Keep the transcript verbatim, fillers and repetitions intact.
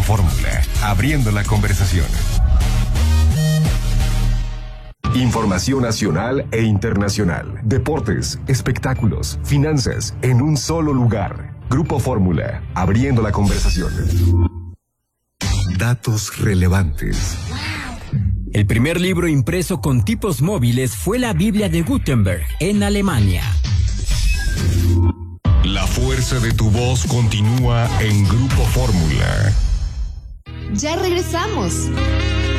Fórmula, abriendo la conversación. Información nacional e internacional, deportes, espectáculos, finanzas, en un solo lugar. Grupo Fórmula, abriendo la conversación. Datos relevantes. El primer libro impreso con tipos móviles fue la Biblia de Gutenberg, en Alemania. La fuerza de tu voz continúa en Grupo Fórmula. Ya regresamos.